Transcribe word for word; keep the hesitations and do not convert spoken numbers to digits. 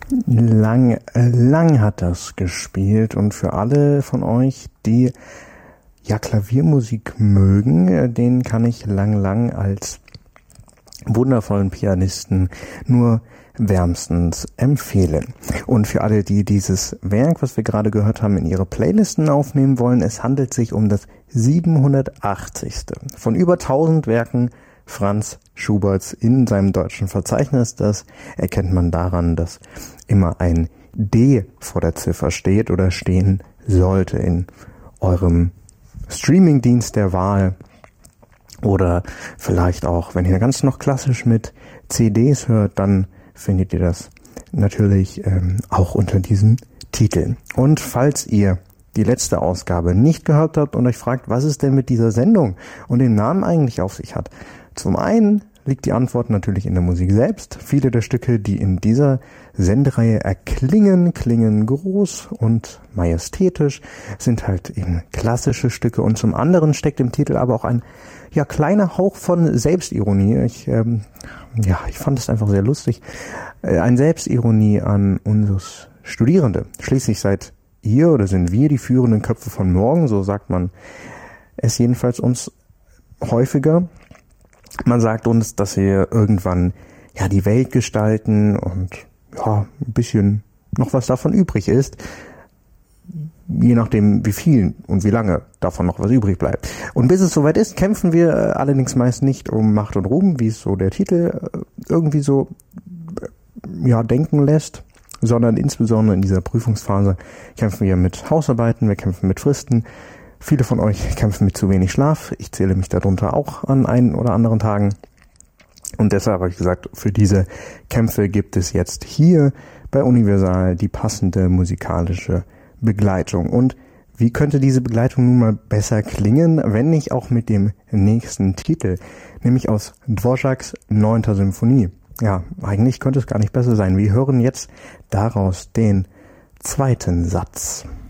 Lang, lang hat das gespielt und für alle von euch, die ja Klaviermusik mögen, den kann ich Lang Lang als wundervollen Pianisten nur wärmstens empfehlen. Und für alle, die dieses Werk, was wir gerade gehört haben, in ihre Playlisten aufnehmen wollen, es handelt sich um das siebenhundertachtzigste von über tausend Werken Franz Schuberts in seinem deutschen Verzeichnis. Das erkennt man daran, dass immer ein D vor der Ziffer steht oder stehen sollte in eurem Streamingdienst der Wahl. Oder vielleicht auch, wenn ihr ganz noch klassisch mit C Ds hört, dann findet ihr das natürlich ähm, auch unter diesem Titel. Und falls ihr die letzte Ausgabe nicht gehört habt und euch fragt, was es denn mit dieser Sendung und dem Namen eigentlich auf sich hat. Zum einen liegt die Antwort natürlich in der Musik selbst. Viele der Stücke, die in dieser Sendereihe erklingen, klingen groß und majestätisch, sind halt eben klassische Stücke. Und zum anderen steckt im Titel aber auch ein ja kleiner Hauch von Selbstironie. Ich ähm, ja, ich fand es einfach sehr lustig. Äh, ein Selbstironie an uns Studierende. Schließlich seid ihr oder sind wir die führenden Köpfe von morgen, so sagt man es jedenfalls uns häufiger. Man sagt uns, dass wir irgendwann ja die Welt gestalten und ja ein bisschen noch was davon übrig ist, je nachdem wie viel und wie lange davon noch was übrig bleibt. Und bis es soweit ist, kämpfen wir allerdings meist nicht um Macht und Ruhm, wie es so der Titel irgendwie so ja denken lässt, sondern insbesondere in dieser Prüfungsphase kämpfen wir mit Hausarbeiten, wir kämpfen mit Fristen. Viele von euch kämpfen mit zu wenig Schlaf. Ich zähle mich darunter auch an einen oder anderen Tagen. Und deshalb habe ich gesagt, für diese Kämpfe gibt es jetzt hier bei Universal die passende musikalische Begleitung. Und wie könnte diese Begleitung nun mal besser klingen, wenn nicht auch mit dem nächsten Titel, nämlich aus Dvořáks neunter Symphonie. Ja, eigentlich könnte es gar nicht besser sein. Wir hören jetzt daraus den zweiten Satz.